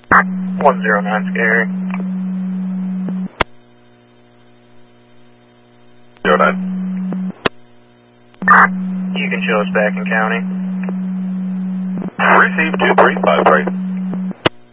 109 scary. 09. You can show us back in county. Receive 2353.